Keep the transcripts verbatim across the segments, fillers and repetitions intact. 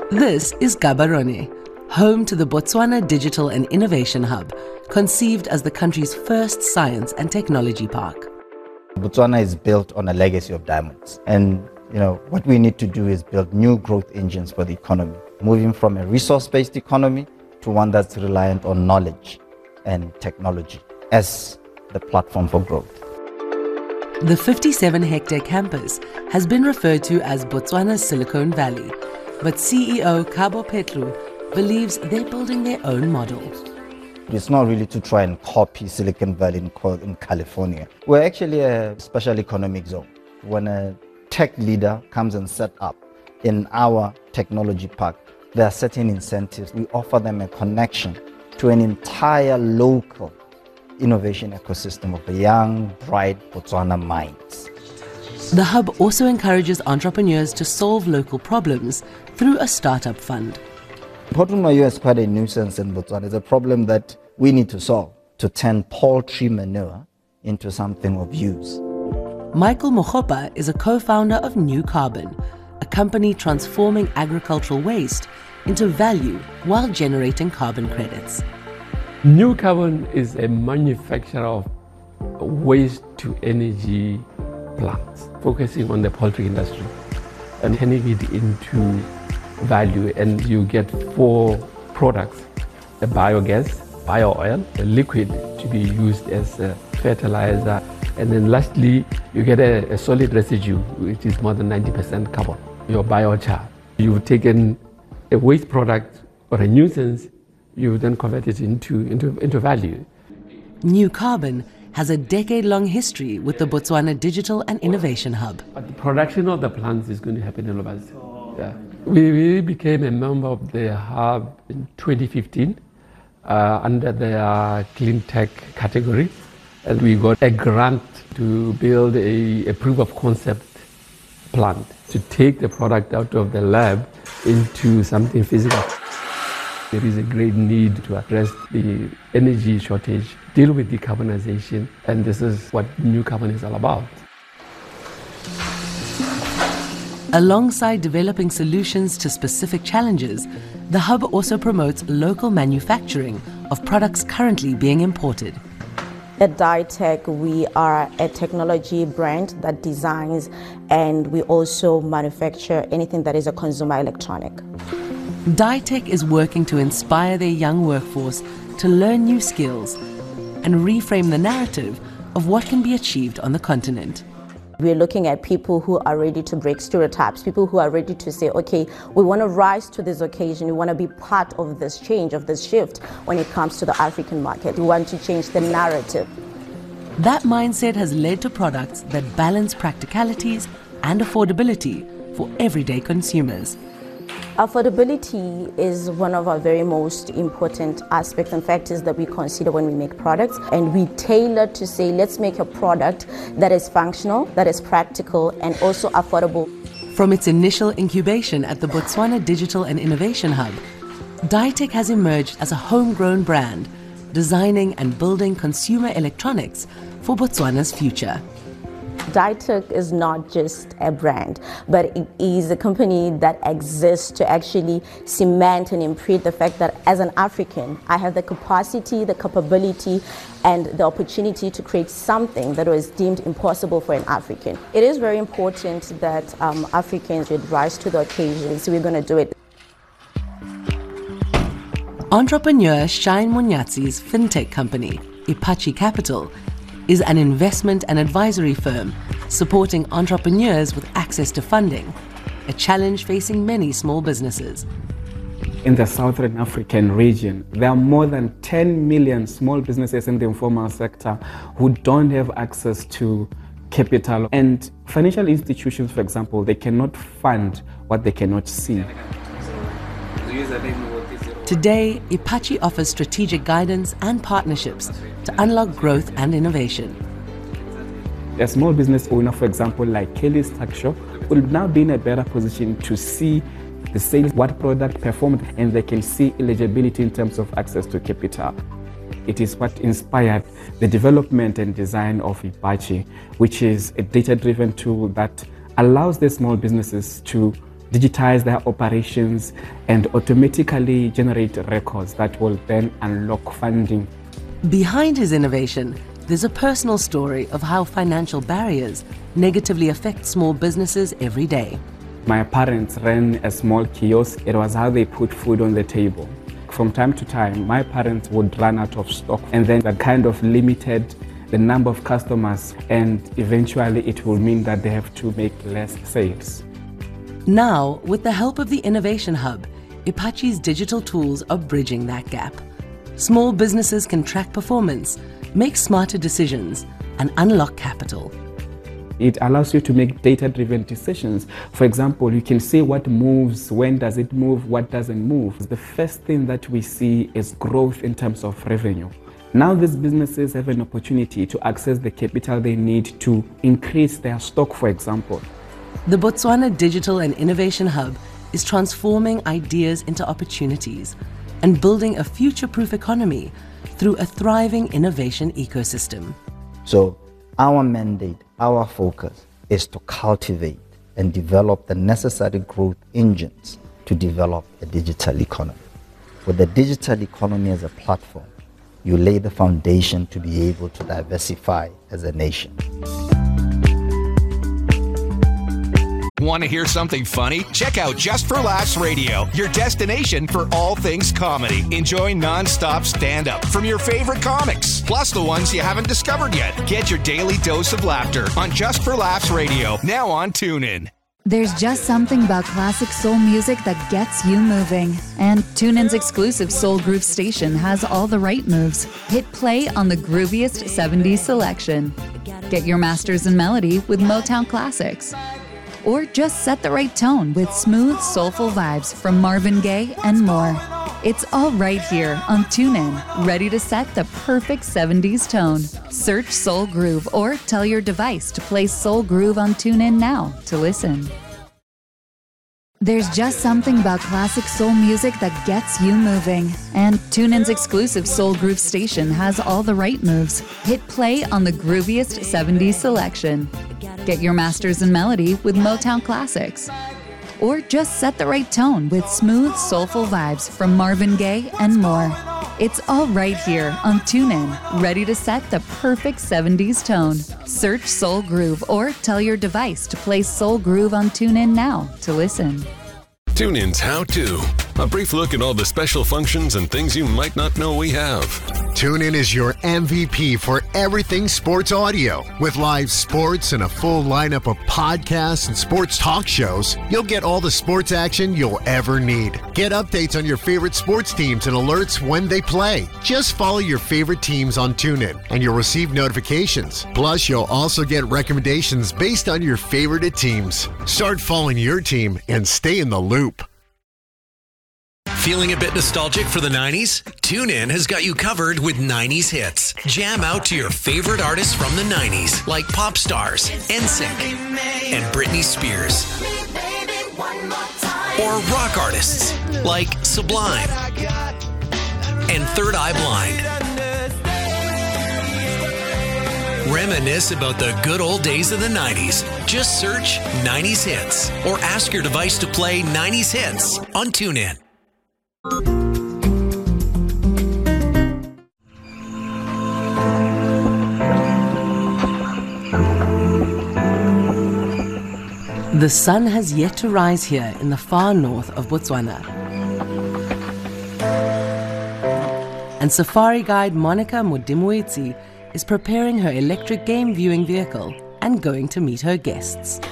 This is Gaborone, home to the Botswana Digital and Innovation Hub, conceived as the country's first science and technology park. Botswana is built on a legacy of diamonds, and you know what we need to do is build new growth engines for the economy, moving from a resource-based economy to one that's reliant on knowledge and technology as the platform for growth. The fifty-seven hectare campus has been referred to as Botswana's Silicon Valley, but C E O Kabo Petlu believes they're building their own model. It's not really to try and copy Silicon Valley in, in California. We're actually a special economic zone. When a tech leader comes and set up in our technology park, there are certain incentives. We offer them a connection to an entire local innovation ecosystem of the young, bright Botswana minds. The hub also encourages entrepreneurs to solve local problems through a startup fund. Potumayo is quite a nuisance in Botswana. It's a problem that we need to solve, to turn poultry manure into something of use. Michael Mogopa is a co-founder of New Carbon, a company transforming agricultural waste into value while generating carbon credits. New Carbon is a manufacturer of waste-to-energy plants, focusing on the poultry industry and turning it into value. And you get four products: a biogas, bio-oil, a liquid to be used as a fertilizer, and then lastly, you get a, a solid residue, which is more than ninety percent carbon, your biochar. You've taken a waste product or a nuisance, you then convert it into, into, into value. New Carbon has a decade-long history with the Botswana Digital and Innovation Hub. But the production of the plants is going to happen in Lobaz. Yeah. We, we became a member of the hub in twenty fifteen uh, under the clean tech category, and we got a grant to build a, a proof of concept plant to take the product out of the lab into something physical. There is a great need to address the energy shortage, deal with decarbonization, and this is what New Carbon is all about. Alongside developing solutions to specific challenges, the hub also promotes local manufacturing of products currently being imported. At Ditech, we are a technology brand that designs, and we also manufacture anything that is a consumer electronic. Ditech is working to inspire their young workforce to learn new skills and reframe the narrative of what can be achieved on the continent. We're looking at people who are ready to break stereotypes, people who are ready to say, okay, we want to rise to this occasion, we want to be part of this change, of this shift when it comes to the African market. We want to change the narrative. That mindset has led to products that balance practicalities and affordability for everyday consumers. Affordability is one of our very most important aspects and factors that we consider when we make products, and we tailor to say, let's make a product that is functional, that is practical, and also affordable. From its initial incubation at the Botswana Digital and Innovation Hub, Ditech has emerged as a homegrown brand, designing and building consumer electronics for Botswana's future. Ditech is not just a brand, but it is a company that exists to actually cement and imprint the fact that as an African, I have the capacity, the capability, and the opportunity to create something that was deemed impossible for an African. It is very important that um, Africans would rise to the occasion, so we're going to do it. Entrepreneur Shine Munyatsi's fintech company, Ipachi Capital, is an investment and advisory firm supporting entrepreneurs with access to funding, a challenge facing many small businesses. In the Southern African region, there are more than ten million small businesses in the informal sector who don't have access to capital. And financial institutions, for example, they cannot fund what they cannot see. Today, Ipachi offers strategic guidance and partnerships to unlock growth and innovation. A small business owner, for example, like Kelly's Tuck Shop, will now be in a better position to see the sales, what product performed, and they can see eligibility in terms of access to capital. It is what inspired the development and design of Ipachi, which is a data-driven tool that allows the small businesses to digitize their operations, and automatically generate records that will then unlock funding. Behind his innovation, there's a personal story of how financial barriers negatively affect small businesses every day. My parents ran a small kiosk. It was how they put food on the table. From time to time, my parents would run out of stock, and then that kind of limited the number of customers, and eventually it will mean that they have to make less sales. Now, with the help of the Innovation Hub, Ipachi's digital tools are bridging that gap. Small businesses can track performance, make smarter decisions, and unlock capital. It allows you to make data-driven decisions. For example, you can see what moves, when does it move, what doesn't move. The first thing that we see is growth in terms of revenue. Now these businesses have an opportunity to access the capital they need to increase their stock, for example. The Botswana Digital and Innovation Hub is transforming ideas into opportunities and building a future-proof economy through a thriving innovation ecosystem. So our mandate, our focus is to cultivate and develop the necessary growth engines to develop a digital economy. With the digital economy as a platform, you lay the foundation to be able to diversify as a nation. Want to hear something funny? Check out Just for Laughs Radio, your destination for all things comedy. Enjoy non-stop stand-up from your favorite comics, plus the ones you haven't discovered yet. Get your daily dose of laughter on Just for Laughs Radio, now on TuneIn. There's just something about classic soul music that gets you moving. And TuneIn's exclusive Soul Groove station has all the right moves. Hit play on the grooviest seventies selection. Get your masters in melody with Motown classics. Or just set the right tone with smooth, soulful vibes from Marvin Gaye and more. It's all right here on TuneIn, ready to set the perfect seventies tone. Search Soul Groove or tell your device to play Soul Groove on TuneIn now to listen. There's just something about classic soul music that gets you moving. And TuneIn's exclusive Soul Groove station has all the right moves. Hit play on the grooviest seventies selection. Get your masters in melody with Motown classics. Or just set the right tone with smooth, soulful vibes from Marvin Gaye and more. It's all right here on TuneIn, ready to set the perfect seventies tone. Search Soul Groove or tell your device to play Soul Groove on TuneIn now to listen. TuneIn's How To. A brief look at all the special functions and things you might not know we have. TuneIn is your M V P for everything sports audio. With live sports and a full lineup of podcasts and sports talk shows, you'll get all the sports action you'll ever need. Get updates on your favorite sports teams and alerts when they play. Just follow your favorite teams on TuneIn and you'll receive notifications. Plus, you'll also get recommendations based on your favorite teams. Start following your team and stay in the loop. Feeling a bit nostalgic for the nineties? TuneIn has got you covered with nineties hits. Jam out to your favorite artists from the nineties, like Pop Stars, N Sync, and Britney Spears. Or rock artists, like Sublime and Third Eye Blind. Reminisce about the good old days of the nineties. Just search nineties hits or ask your device to play nineties hits on TuneIn. The sun has yet to rise here in the far north of Botswana. And safari guide Monica Modimoetsi is preparing her electric game viewing vehicle and going to meet her guests.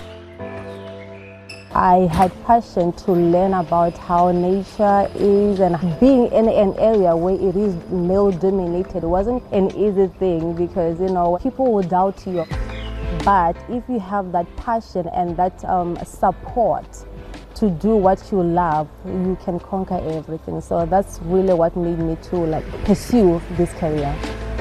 I had passion to learn about how nature is, and being in an area where it is male dominated wasn't an easy thing, because you know people will doubt you. But if you have that passion and that um, support to do what you love, you can conquer everything. So that's really what made me to like pursue this career.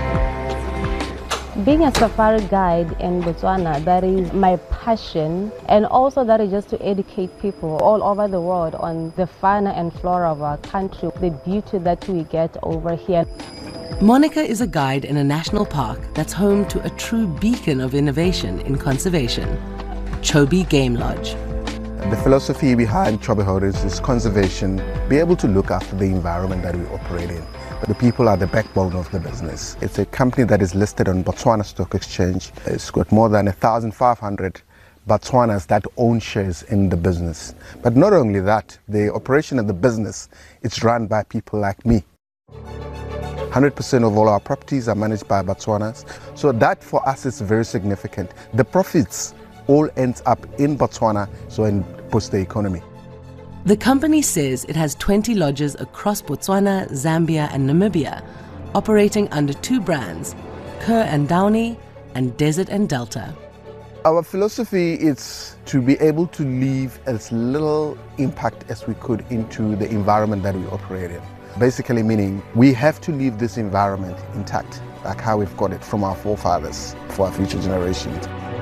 Being a safari guide in Botswana, that is my passion, and also that is just to educate people all over the world on the fauna and flora of our country, the beauty that we get over here. Monica is a guide in a national park that's home to a true beacon of innovation in conservation, Chobe Game Lodge. The philosophy behind Chobe Holdings is conservation, be able to look after the environment that we operate in. The people are the backbone of the business. It's a company that is listed on Botswana Stock Exchange. It's got more than one thousand five hundred Botswanas that own shares in the business. But not only that, the operation of the business, it's run by people like me. one hundred percent of all our properties are managed by Botswanas. So that for us is very significant. The profits all ends up in Botswana, so it boosts the economy. The company says it has twenty lodges across Botswana, Zambia and Namibia, operating under two brands, Kerr and Downey and Desert and Delta. Our philosophy is to be able to leave as little impact as we could into the environment that we operate in. Basically meaning we have to leave this environment intact, like how we've got it from our forefathers for our future generations.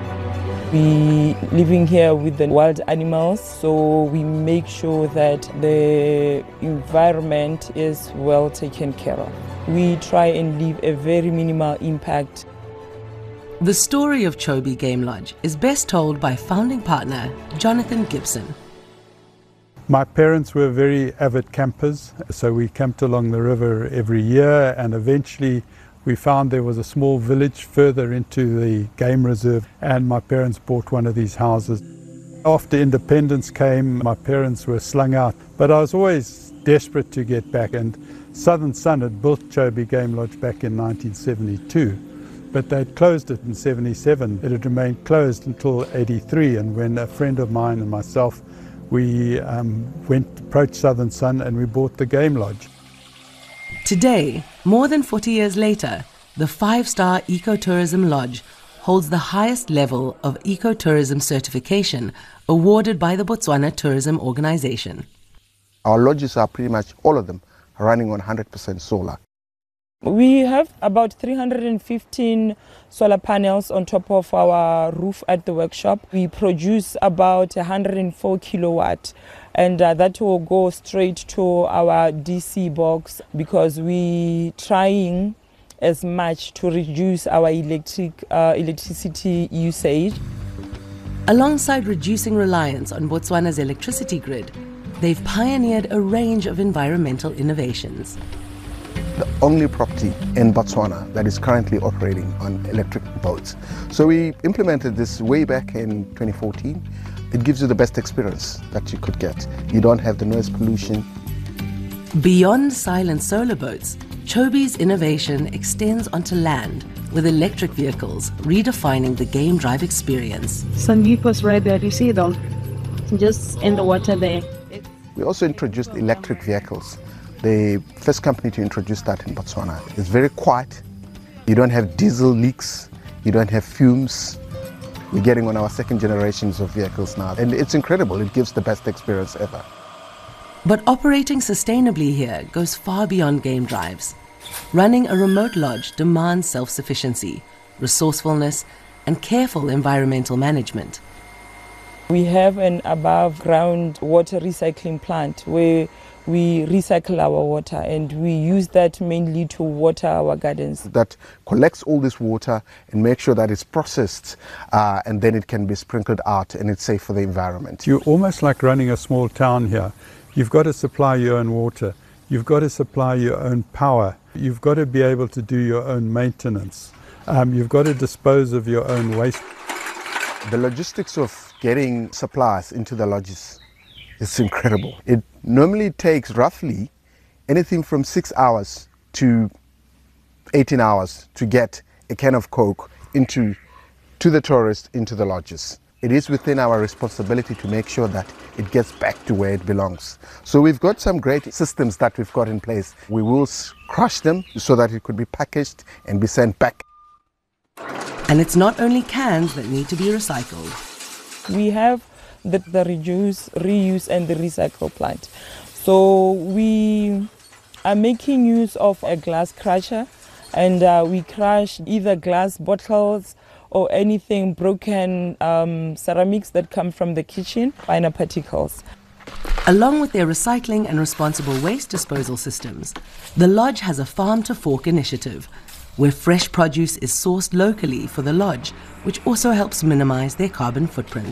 We living here with the wild animals, so we make sure that the environment is well taken care of. We try and leave a very minimal impact. The story of Chobe Game Lodge is best told by founding partner Jonathan Gibson. My parents were very avid campers, so we camped along the river every year, and eventually we found there was a small village further into the game reserve, and my parents bought one of these houses. After independence came, my parents were slung out, but I was always desperate to get back, and Southern Sun had built Chobe Game Lodge back in nineteen seventy-two. But they'd closed it in seventy-seven. It had remained closed until eighty-three, and when a friend of mine and myself, we um, went, approached Southern Sun and we bought the Game Lodge. Today, more than forty years later, the five-star Ecotourism Lodge holds the highest level of ecotourism certification awarded by the Botswana Tourism Organization. Our lodges are pretty much, all of them, running on one hundred percent solar. We have about three hundred fifteen solar panels on top of our roof at the workshop. We produce about one hundred four kilowatt, and uh, that will go straight to our D C box because we trying as much to reduce our electric uh, electricity usage. Alongside reducing reliance on Botswana's electricity grid, they've pioneered a range of environmental innovations. The only property in Botswana that is currently operating on electric boats. So we implemented this way back in twenty fourteen. It gives you the best experience that you could get. You don't have the noise pollution. Beyond silent solar boats, Chobe's innovation extends onto land with electric vehicles, redefining the game drive experience. Some vehicles right there, you see them, just in the water there. We also introduced electric vehicles. The first company to introduce that in Botswana. It's very quiet. You don't have diesel leaks. You don't have fumes. We're getting on our second generations of vehicles now. And it's incredible. It gives the best experience ever. But operating sustainably here goes far beyond game drives. Running a remote lodge demands self-sufficiency, resourcefulness, and careful environmental management. We have an above ground water recycling plant where we recycle our water, and we use that mainly to water our gardens. That collects all this water and makes sure that it's processed uh, and then it can be sprinkled out and it's safe for the environment. You're almost like running a small town here. You've got to supply your own water. You've got to supply your own power. You've got to be able to do your own maintenance. Um, you've got to dispose of your own waste. The logistics of getting supplies into the lodges is incredible. It normally takes roughly anything from six hours to eighteen hours to get a can of Coke into to the tourists into the lodges. It is within our responsibility to make sure that it gets back to where it belongs. So we've got some great systems that we've got in place. We will crush them so that it could be packaged and be sent back. And it's not only cans that need to be recycled. We have the, the reduce, reuse and the recycle plant. So we are making use of a glass crusher, and uh, we crush either glass bottles or anything broken um, ceramics that come from the kitchen, finer particles. Along with their recycling and responsible waste disposal systems, the lodge has a farm to fork initiative, where fresh produce is sourced locally for the lodge, which also helps minimize their carbon footprint.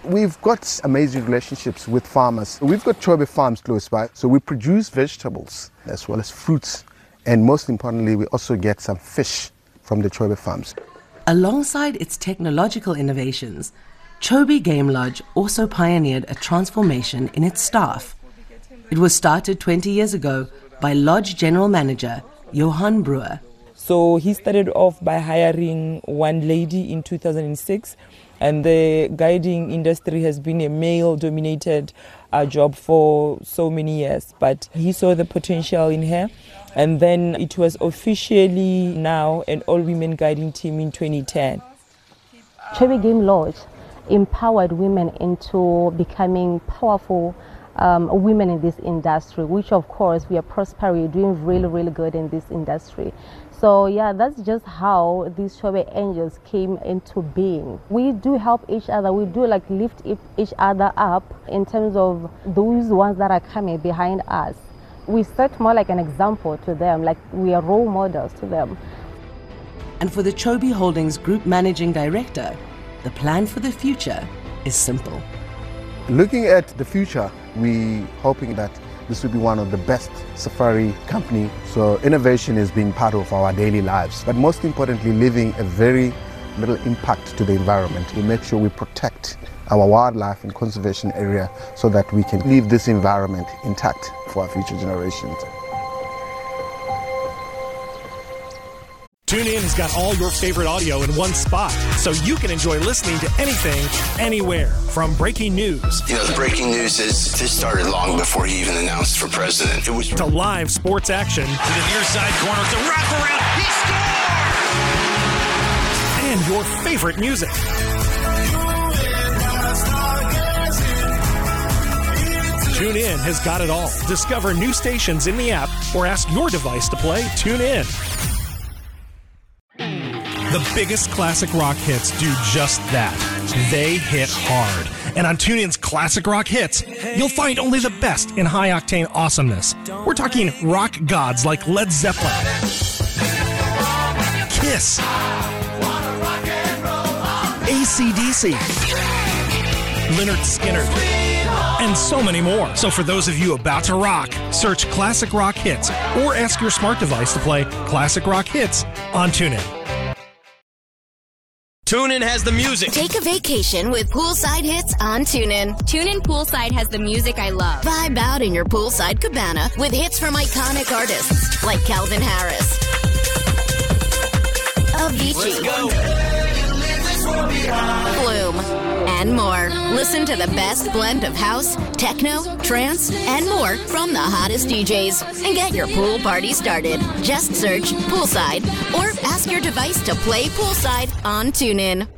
We've got amazing relationships with farmers. We've got Chobe farms close by, so we produce vegetables as well as fruits. And most importantly, we also get some fish from the Chobe farms. Alongside its technological innovations, Chobe Game Lodge also pioneered a transformation in its staff. It was started twenty years ago by Lodge General Manager Johan Brewer. So he started off by hiring one lady in two thousand six, and the guiding industry has been a male-dominated uh, job for so many years. But he saw the potential in her, and then it was officially now an all-women guiding team in twenty ten. Chobe Game Lodge empowered women into becoming powerful um, women in this industry, which of course we are prospering, doing really, really good in this industry. So yeah, that's just how these Chobe Angels came into being. We do help each other, we do like lift each other up in terms of those ones that are coming behind us. We set more like an example to them, like we are role models to them. And for the Chobe Holdings Group Managing Director, the plan for the future is simple. Looking at the future, we're hoping that this will be one of the best safari company. So innovation is being part of our daily lives, but most importantly, leaving a very little impact to the environment. We make sure we protect our wildlife and conservation area so that we can leave this environment intact for our future generations. TuneIn has got all your favorite audio in one spot, so you can enjoy listening to anything, anywhere. From breaking news. You know, the breaking news is this started long before he even announced for president. It was to live sports action. To the near side corner, it's a wraparound. He scores! And your favorite music. TuneIn has got it all. Discover new stations in the app or ask your device to play TuneIn. The biggest classic rock hits do just that. They hit hard. And on TuneIn's Classic Rock Hits, you'll find only the best in high-octane awesomeness. We're talking rock gods like Led Zeppelin, Kiss, A C D C, Lynyrd Skynyrd, and so many more. So for those of you about to rock, search Classic Rock Hits or ask your smart device to play Classic Rock Hits on TuneIn. TuneIn has the music. Take a vacation with Poolside Hits on TuneIn. TuneIn Poolside has the music I love. Vibe out in your poolside cabana with hits from iconic artists like Calvin Harris, Avicii, Flume, and more. Listen to the best blend of house, techno, trance, and more from the hottest D Js. And get your pool party started. Just search Poolside or ask your device to play Poolside on TuneIn.